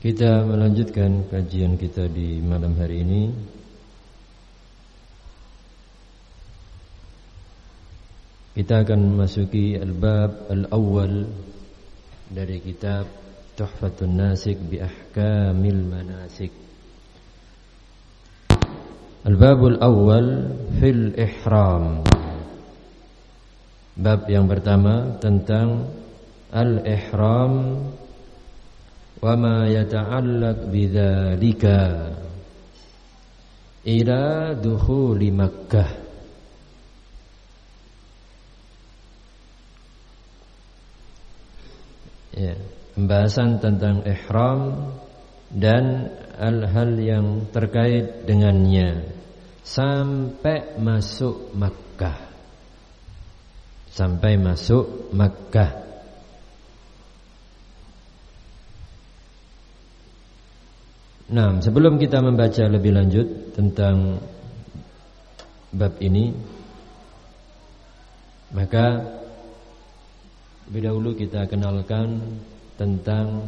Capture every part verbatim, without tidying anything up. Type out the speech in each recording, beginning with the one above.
Kita melanjutkan kajian kita di malam hari ini. Kita akan memasuki al-bab al-awwal dari kitab Tuhfatun Nasik bi Ahkamil Manasik. Al-babul awwal fil ihram. Bab yang pertama tentang al-ihram wa ma yata'allaq bidzalika ila dukhuli Makkah. Ya, pembahasan tentang ihram dan hal-hal yang terkait dengannya sampai masuk Makkah. Sampai masuk Makkah. Nah, sebelum kita membaca lebih lanjut tentang bab ini, maka lebih dahulu kita kenalkan tentang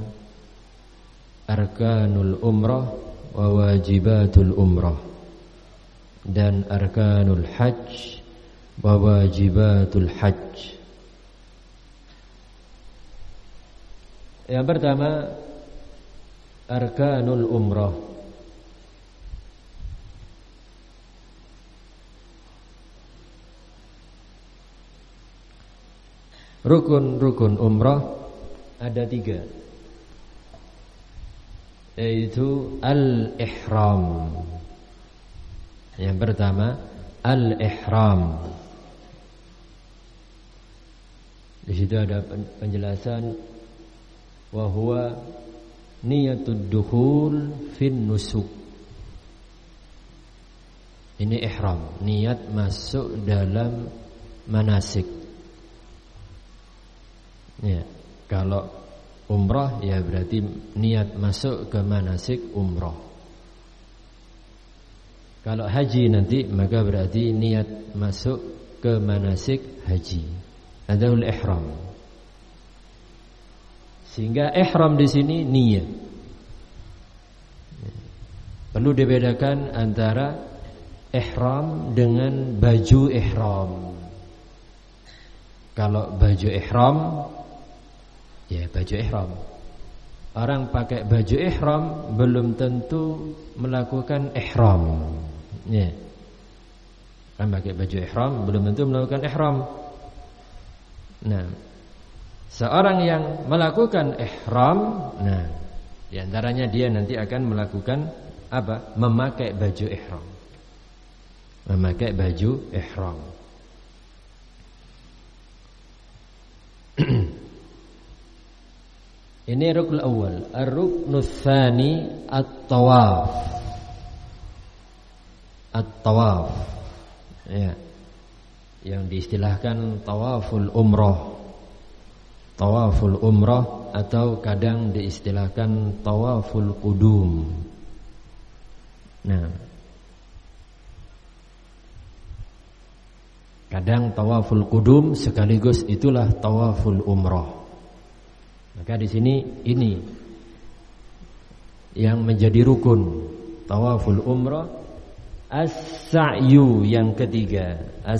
arkanul umrah wa wajibatul umrah dan arkanul hajj wa wajibatul hajj. Yang pertama, arkanul umrah. Rukun-rukun umrah ada tiga, yaitu al-ihram. Yang pertama al-ihram. Di situ ada penjelasan wa huwa niyatud dukhul fin nusuk. Ini ihram, niat masuk dalam manasik. Ya, kalau umrah ya berarti niat masuk ke manasik umrah. Kalau haji nanti maka berarti niat masuk ke manasik haji. Adaul ihram. Sehingga ihram di sini niat. Perlu dibedakan antara ihram dengan baju ihram. Kalau baju ihram, ya baju ihram. Orang pakai baju ihram belum tentu melakukan ihram. Ya. Kan pakai baju ihram belum tentu melakukan ihram. Nah, seorang yang melakukan ihram, nah, di antaranya dia nanti akan melakukan apa? Memakai baju ihram. Memakai baju ihram. Ini rukun awal. Ar-ruknus tsani at-tawaf. At-tawaf. Ya. Yang diistilahkan tawaful umrah. Tawaful umrah atau kadang diistilahkan tawaful qudum. Nah, kadang tawaful qudum sekaligus itulah tawaful umrah. Maka di sini ini yang menjadi rukun tawaful umrah. As-sa'yu yang ketiga.